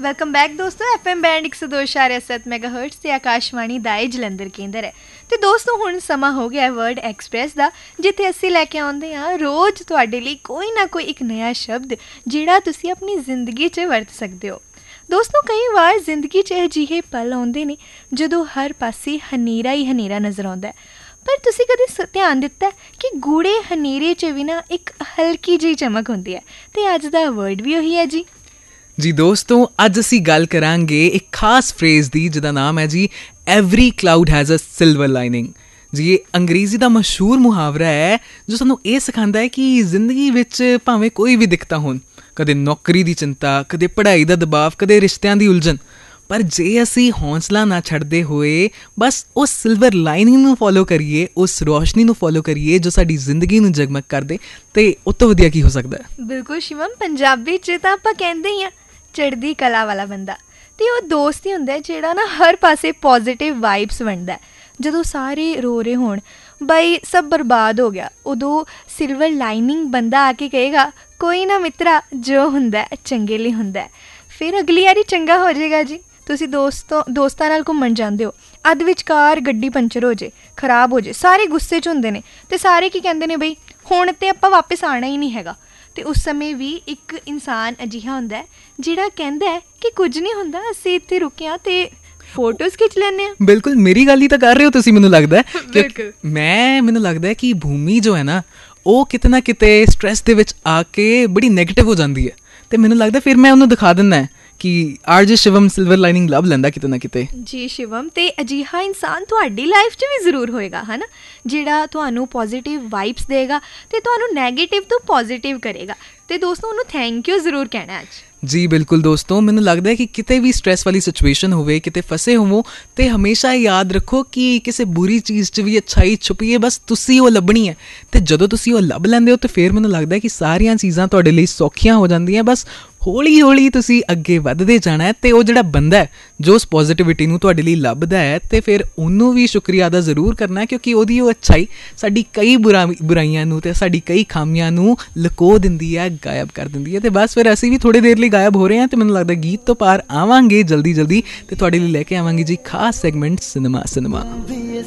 Welcome back ਦੋਸਤੋ। FM band 102.7 ਮੈਗਾਹਰਟਜ਼ ਤੇ ਆਕਾਸ਼ਵਾਣੀ ਦਾ ਇਹ ਜਲੰਧਰ ਕੇਂਦਰ ਹੈ। ਤੇ ਦੋਸਤੋ ਹੁਣ ਸਮਾਂ ਹੋ ਗਿਆ ਵਰਡ ਐਕਸਪ੍ਰੈਸ ਦਾ, ਜਿੱਥੇ ਅਸੀਂ ਲੈ ਕੇ ਆਉਂਦੇ ਹਾਂ ਰੋਜ਼ ਤੁਹਾਡੇ ਲਈ ਕੋਈ ਨਾ ਕੋਈ ਇੱਕ ਨਵਾਂ ਸ਼ਬਦ ਜਿਹੜਾ ਤੁਸੀਂ ਆਪਣੀ ਜ਼ਿੰਦਗੀ 'ਚ ਵਰਤ ਸਕਦੇ ਹੋ। ਦੋਸਤੋ ਕਈ ਵਾਰ ਜ਼ਿੰਦਗੀ 'ਚ ਅਜਿਹੇ ਪਲ ਆਉਂਦੇ ਨੇ ਜਦੋਂ ਹਰ ਪਾਸੇ ਹਨੇਰਾ ਹੀ ਹਨੇਰਾ ਨਜ਼ਰ ਆਉਂਦਾ ਹੈ, ਪਰ ਤੁਸੀਂ ਕਦੇ ਧਿਆਨ ਦਿੱਤਾ ਕਿ ਗੂੜੇ ਹਨੇਰੇ 'ਚ ਵੀ ਨਾ ਇੱਕ ਹਲਕੀ ਜਿਹੀ ਚਮਕ ਹੁੰਦੀ ਹੈ। ਤੇ ਅੱਜ ਦਾ ਵਰਡ ਵੀ ਉਹੀ ਹੈ ਜੀ ਦੋਸਤੋ, ਅੱਜ ਅਸੀਂ ਗੱਲ ਕਰਾਂਗੇ ਇੱਕ ਖਾਸ ਫਰੇਜ਼ ਦੀ ਜਿਹਦਾ ਨਾਮ ਹੈ ਜੀ every cloud has a silver lining. ਜੀ ਇਹ ਅੰਗਰੇਜ਼ੀ ਦਾ ਮਸ਼ਹੂਰ ਮੁਹਾਵਰਾ ਹੈ ਜੋ ਸਾਨੂੰ ਇਹ ਸਿਖਾਉਂਦਾ ਹੈ ਕਿ ਜ਼ਿੰਦਗੀ ਵਿੱਚ ਭਾਵੇਂ ਕੋਈ ਵੀ ਦਿੱਕਤਾਂ ਹੋਣ, ਕਦੇ ਨੌਕਰੀ ਦੀ ਚਿੰਤਾ, ਕਦੇ ਪੜ੍ਹਾਈ ਦਾ ਦਬਾਅ, ਕਦੇ ਰਿਸ਼ਤਿਆਂ ਦੀ ਉਲਝਣ, ਪਰ ਜੇ ਅਸੀਂ ਹੌਂਸਲਾ ਨਾ ਛੱਡਦੇ ਹੋਏ ਬਸ ਉਸ ਸਿਲਵਰ ਲਾਈਨਿੰਗ ਨੂੰ ਫੋਲੋ ਕਰੀਏ, ਉਸ ਰੋਸ਼ਨੀ ਨੂੰ ਫੋਲੋ ਕਰੀਏ ਜੋ ਸਾਡੀ ਜ਼ਿੰਦਗੀ ਨੂੰ ਜਗਮਗ ਕਰਦੇ, ਤੇ ਉਸ ਤੋਂ ਵਧੀਆ ਕੀ ਹੋ ਸਕਦਾ ਹੈ। ਬਿਲਕੁਲ ਸ਼ਿਵਮ, ਪੰਜਾਬੀ 'ਚ ਤਾਂ ਆਪਾਂ ਕਹਿੰਦੇ ਹੀ ਹਾਂ ਚੜ੍ਹਦੀ ਕਲਾ ਵਾਲਾ ਬੰਦਾ। ਅਤੇ ਉਹ ਦੋਸਤ ਹੀ ਹੁੰਦਾ ਜਿਹੜਾ ਨਾ ਹਰ ਪਾਸੇ ਪੋਜ਼ੀਟਿਵ ਵਾਈਬਸ ਵੰਡਦਾ। ਜਦੋਂ ਸਾਰੇ ਰੋ ਰਹੇ ਹੋਣ ਬਈ ਸਭ ਬਰਬਾਦ ਹੋ ਗਿਆ, ਉਦੋਂ ਸਿਲਵਰ ਲਾਈਨਿੰਗ ਬੰਦਾ ਆ ਕੇ ਕਹੇਗਾ ਕੋਈ ਨਾ ਮਿੱਤਰਾ, ਜੋ ਹੁੰਦਾ ਚੰਗੇ ਲਈ ਹੁੰਦਾ, ਫਿਰ ਅਗਲੀ ਵਾਰੀ ਚੰਗਾ ਹੋ ਜਾਏਗਾ ਜੀ। ਤੁਸੀਂ ਦੋਸਤਾਂ ਨਾਲ ਘੁੰਮਣ ਜਾਂਦੇ ਹੋ, ਅੱਧ ਵਿਚਕਾਰ ਗੱਡੀ ਪੰਚਰ ਹੋ ਜੇ, ਖਰਾਬ ਹੋ ਜੇ, ਸਾਰੇ ਗੁੱਸੇ 'ਚ ਹੁੰਦੇ ਨੇ ਅਤੇ ਸਾਰੇ ਕੀ ਕਹਿੰਦੇ ਨੇ ਬਈ ਹੁਣ ਤਾਂ ਆਪਾਂ ਵਾਪਸ ਆਉਣਾ ਹੀ ਨਹੀਂ ਹੈਗਾ। ਅਤੇ ਉਸ ਸਮੇਂ ਵੀ ਇੱਕ ਇਨਸਾਨ ਅਜਿਹਾ ਹੁੰਦਾ ਜਿਹੜਾ ਕਹਿੰਦਾ ਹੈ ਕਿ ਕੁਝ ਨਹੀਂ ਹੁੰਦਾ, ਅਸੀਂ ਇੱਥੇ ਰੁਕੇ ਹਾਂ ਅਤੇ ਫੋਟੋਜ਼ ਖਿੱਚ ਲੈਂਦੇ ਹਾਂ। ਬਿਲਕੁਲ ਮੇਰੀ ਗੱਲ ਹੀ ਤਾਂ ਕਰ ਰਹੇ ਹੋ ਤੁਸੀਂ, ਮੈਨੂੰ ਲੱਗਦਾ ਮੈਨੂੰ ਲੱਗਦਾ ਕਿ ਭੂਮੀ ਜੋ ਹੈ ਨਾ ਉਹ ਕਿਤੇ ਨਾ ਕਿਤੇ ਸਟਰੈਸ ਦੇ ਵਿੱਚ ਆ ਕੇ ਬੜੀ ਨੈਗੇਟਿਵ ਹੋ ਜਾਂਦੀ ਹੈ, ਅਤੇ ਮੈਨੂੰ ਲੱਗਦਾ ਫਿਰ ਮੈਂ ਉਹਨੂੰ ਦਿਖਾ ਦਿੰਦਾ ਕਿ ਆਰਜੇ ਸ਼ਿਵਮ ਸਿਲਵਰ ਲਾਈਨਿੰਗ ਲੱਭ ਲੈਂਦਾ ਕਿਤੇ ਨਾ ਕਿਤੇ। ਜੀ ਸ਼ਿਵਮ, ਅਤੇ ਅਜਿਹਾ ਇਨਸਾਨ ਤੁਹਾਡੀ ਲਾਈਫ 'ਚ ਵੀ ਜ਼ਰੂਰ ਹੋਏਗਾ ਹੈ ਨਾ, ਜਿਹੜਾ ਤੁਹਾਨੂੰ ਪੋਜ਼ੀਟਿਵ ਵਾਈਬਸ ਦੇਗਾ ਅਤੇ ਤੁਹਾਨੂੰ ਨੈਗੇਟਿਵ ਤੋਂ ਪੋਜ਼ੀਟਿਵ ਕਰੇਗਾ। ਅਤੇ ਦੋਸਤੋ ਉਹਨੂੰ ਥੈਂਕ ਯੂ ਜ਼ਰੂਰ ਕਹਿਣਾ ਅੱਜ। ਜੀ ਬਿਲਕੁਲ ਦੋਸਤੋ, ਮੈਨੂੰ ਲੱਗਦਾ ਹੈ ਕਿ ਕਿਤੇ ਵੀ ਸਟਰੈਸ ਵਾਲੀ ਸਿਚੁਏਸ਼ਨ ਹੋਵੇ, ਕਿਤੇ ਫਸੇ ਹੋਵੋ, ਅਤੇ ਹਮੇਸ਼ਾ ਯਾਦ ਰੱਖੋ ਕਿ ਕਿਸੇ ਬੁਰੀ ਚੀਜ਼ 'ਚ ਵੀ ਅੱਛਾਈ ਛੁਪੀ ਹੈ, ਬਸ ਤੁਸੀਂ ਉਹ ਲੱਭਣੀ ਹੈ। ਅਤੇ ਜਦੋਂ ਤੁਸੀਂ ਉਹ ਲੱਭ ਲੈਂਦੇ ਹੋ ਤਾਂ ਫਿਰ ਮੈਨੂੰ ਲੱਗਦਾ ਕਿ ਸਾਰੀਆਂ ਚੀਜ਼ਾਂ ਤੁਹਾਡੇ ਲਈ ਸੌਖੀਆਂ ਹੋ ਜਾਂਦੀਆਂ। ਬਸ ਹੌਲੀ ਹੌਲੀ ਤੁਸੀਂ ਅੱਗੇ ਵੱਧਦੇ ਜਾਣਾ ਹੈ, ਅਤੇ ਉਹ ਜਿਹੜਾ ਬੰਦਾ ਹੈ ਜੋ ਉਸ ਪੋਜ਼ੀਟਿਵਿਟੀ ਨੂੰ ਤੁਹਾਡੇ ਲਈ ਲੱਭਦਾ ਹੈ, ਅਤੇ ਫਿਰ ਉਹਨੂੰ ਵੀ ਸ਼ੁਕਰੀਆ ਅਦਾ ਜ਼ਰੂਰ ਕਰਨਾ, ਕਿਉਂਕਿ ਉਹਦੀ ਉਹ ਅੱਛਾਈ ਸਾਡੀ ਕਈ ਬੁਰਾਈਆਂ ਨੂੰ ਅਤੇ ਸਾਡੀ ਕਈ ਖਾਮੀਆਂ ਨੂੰ ਲੁਕੋ ਦਿੰਦੀ ਹੈ, ਗਾਇਬ ਕਰ ਦਿੰਦੀ ਹੈ। ਅਤੇ ਬਸ ਫਿਰ ਅਸੀਂ ਵੀ ਥੋੜ੍ਹੀ ਦੇਰ ਲਈ ਗਾਇਬ ਹੋ ਰਹੇ ਹਾਂ, ਅਤੇ ਮੈਨੂੰ ਲੱਗਦਾ ਗੀਤ ਤੋਂ ਪਾਰ ਆਵਾਂਗੇ ਜਲਦੀ ਅਤੇ ਤੁਹਾਡੇ ਲਈ ਲੈ ਕੇ ਆਵਾਂਗੇ ਜੀ ਖਾਸ ਸੈਗਮੈਂਟ ਸਿਨੇਮਾ।